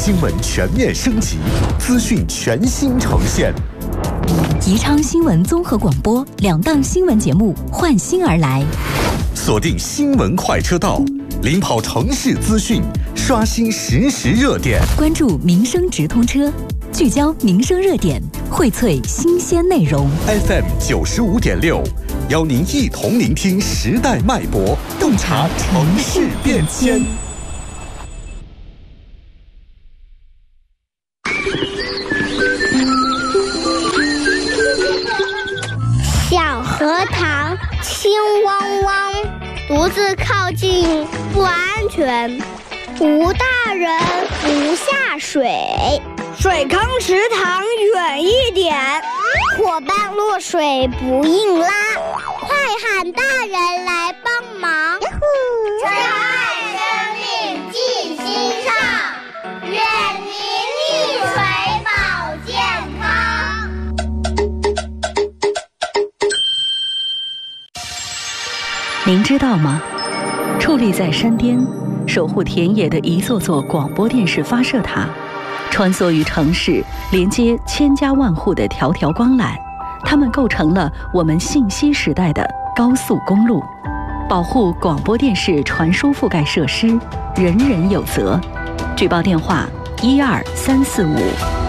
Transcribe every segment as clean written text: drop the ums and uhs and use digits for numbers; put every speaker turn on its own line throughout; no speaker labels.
新闻全面升级，资讯全新呈现。
宜昌新闻综合广播2档新闻节目换新而来，
锁定新闻快车道，领跑城市资讯，刷新实时热点，
关注民生直通车，聚焦民生热点，荟萃新鲜内容。
FM 95.6，邀您一同聆听时代脉搏，洞察城市变迁。
小荷塘清汪汪，独自靠近不安全，无大人不下水，
水坑池塘远一点，
伙伴落水不硬拉，快喊大人来帮忙。珍爱生命记心上，远离溺水保健康。
您知道吗？矗立在山巅，守护田野的一座座广播电视发射塔，穿梭于城市，连接千家万户的条条光缆，它们构成了我们信息时代的高速公路。保护广播电视传输覆盖设施，人人有责。举报电话12345。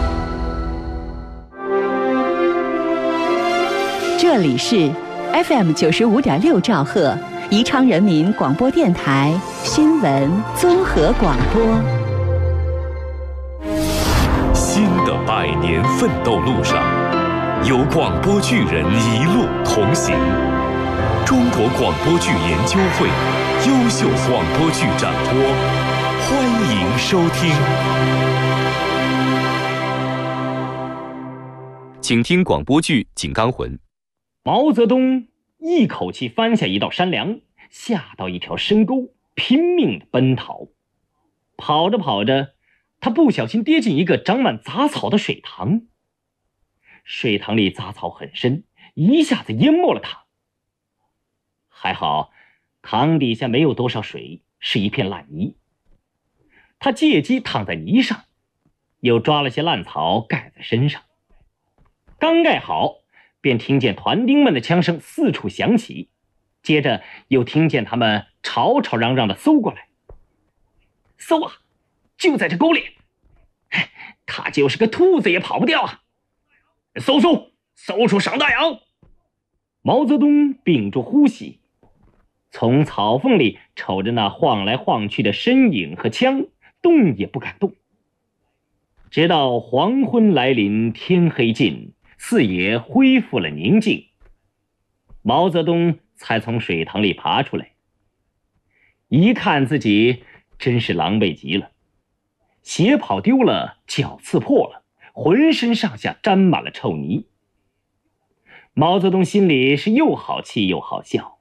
这里是 FM 95.6兆赫，宜昌人民广播电台新闻综合广播。
新的100年奋斗路上，有广播剧人一路同行。中国广播剧研究会优秀广播剧展播，欢迎收听。请听广播剧《井冈魂》。
毛泽东一口气翻下一道山梁，下到一条深沟，拼命地奔逃。跑着跑着，他不小心跌进一个长满杂草的水塘。水塘里杂草很深，一下子淹没了他。还好，塘底下没有多少水，是一片烂泥。他借机躺在泥上，又抓了些烂草盖在身上。刚盖好，便听见团丁们的枪声四处响起，接着又听见他们吵吵嚷嚷地搜过来。搜啊，就在这沟里，他就是个兔子也跑不掉啊！搜出赏大洋！毛泽东屏住呼吸，从草缝里瞅着那晃来晃去的身影和枪，动也不敢动。直到黄昏来临，天黑尽，四野恢复了宁静，毛泽东才从水塘里爬出来。一看自己真是狼狈极了，鞋跑丢了，脚刺破了，浑身上下沾满了臭泥。毛泽东心里是又好气又好笑。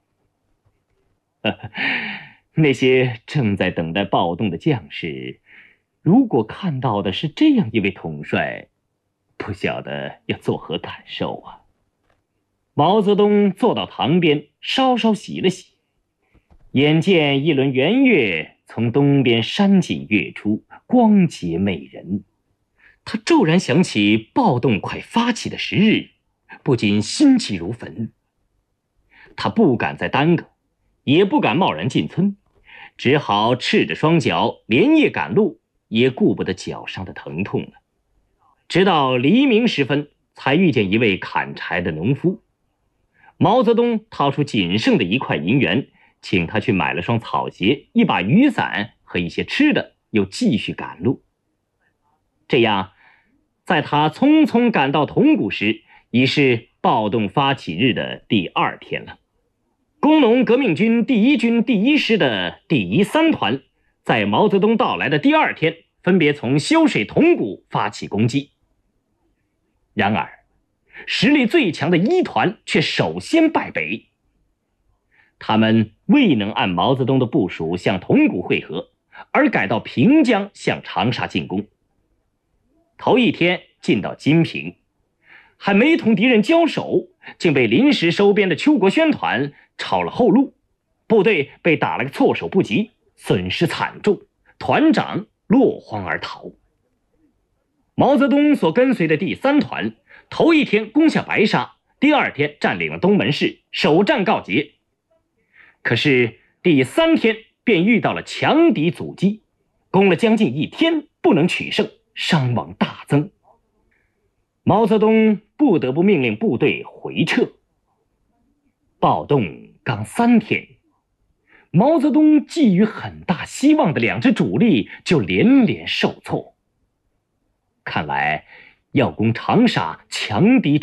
那些正在等待暴动的将士，如果看到的是这样一位统帅，不晓得要作何感受啊。毛泽东坐到塘边，稍稍洗了洗，眼见一轮圆月从东边山脊跃出，光洁媚人。他骤然想起暴动快发起的时日，不禁心急如焚。他不敢再耽搁，也不敢贸然进村，只好赤着双脚连夜赶路，也顾不得脚上的疼痛了。直到黎明时分，才遇见一位砍柴的农夫。毛泽东掏出仅剩的1块银元，请他去买了双草鞋、一把雨伞和一些吃的，又继续赶路。这样，在他匆匆赶到铜鼓时，已是暴动发起日的第2天了。工农革命军第1军第1师的第1、3团，在毛泽东到来的第2天，分别从修水铜鼓发起攻击。然而，实力最强的1团却首先败北。他们未能按毛泽东的部署向铜鼓会合，而改到平江向长沙进攻。头1天进到金平，还没同敌人交手，竟被临时收编的邱国轩团抄了后路，部队被打了个措手不及，损失惨重，团长落荒而逃。 毛泽东所跟随的第3团，头一天攻下白沙，第2天占领了东门市，首战告捷。可是第3天便遇到了强敌阻击，攻了将近1天，不能取胜，伤亡大增。毛泽东不得不命令部队回撤。暴动刚3天，毛泽东寄予很大希望的2支主力就连连受挫。看来要攻长沙，强敌